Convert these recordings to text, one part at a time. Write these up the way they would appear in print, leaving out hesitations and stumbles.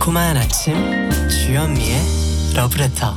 달콤한 아침 주현미의 러브레터.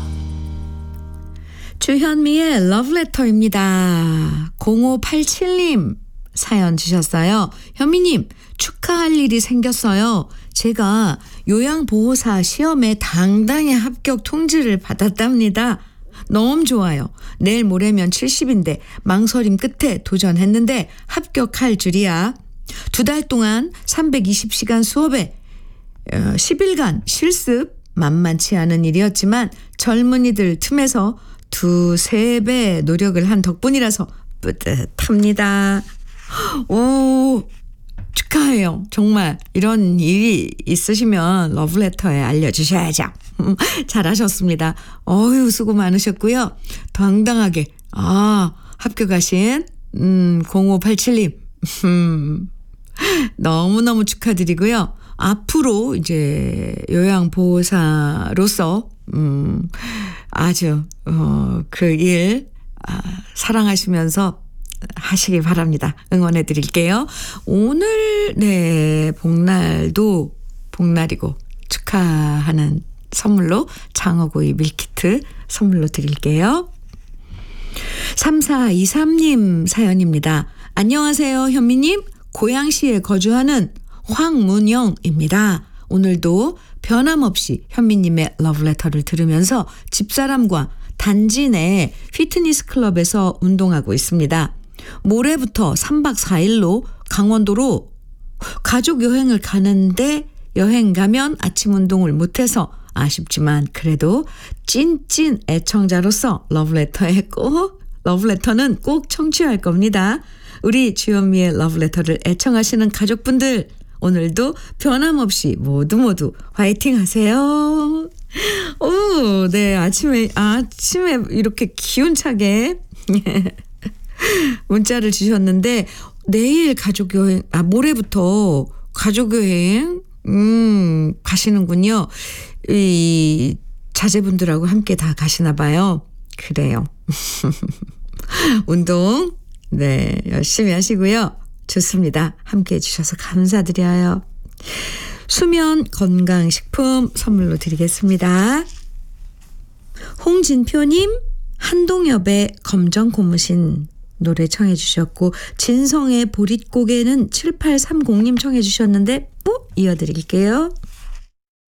주현미의 러브레터입니다. 0587님 사연 주셨어요. 현미님, 축하할 일이 생겼어요. 제가 요양보호사 시험에 당당히 합격 통지를 받았답니다. 너무 좋아요. 내일 모레면 70인데 망설임 끝에 도전했는데 합격할 줄이야. 2달 동안 320시간 수업에 10일간 실습, 만만치 않은 일이었지만 젊은이들 틈에서 2-3배 노력을 한 덕분이라서 뿌듯합니다. 오, 축하해요. 정말 이런 일이 있으시면 러브레터에 알려주셔야죠. 잘하셨습니다. 어휴, 수고 많으셨고요. 당당하게 합격하신 0587님 너무너무 축하드리고요. 앞으로 이제 요양보호사로서 아주 그 일 사랑하시면서 하시기 바랍니다. 응원해 드릴게요. 오늘 복날이고 축하하는 선물로 장어구이 밀키트 선물로 드릴게요. 3423님 사연입니다. 안녕하세요, 현미님. 고양시에 거주하는 황문영입니다. 오늘도 변함없이 현미님의 러브레터를 들으면서 집사람과 단지 내 피트니스 클럽에서 운동하고 있습니다. 모레부터 3박 4일로 강원도로 가족 여행을 가는데 여행 가면 아침 운동을 못해서 아쉽지만 그래도 찐찐 애청자로서 러브레터는 꼭 청취할 겁니다. 우리 주현미의 러브레터를 애청하시는 가족분들, 오늘도 변함없이 모두 화이팅 하세요. 오, 네, 아침에 이렇게 기운차게 문자를 주셨는데, 내일 모레부터 가족여행, 가시는군요. 이 자제분들하고 함께 다 가시나 봐요. 그래요. 운동, 열심히 하시고요. 좋습니다. 함께 해주셔서 감사드려요. 수면 건강식품 선물로 드리겠습니다. 홍진표님, 한동엽의 검정 고무신 노래 청해 주셨고, 진성의 보릿고개는 7830님 청해 주셨는데 이어드릴게요.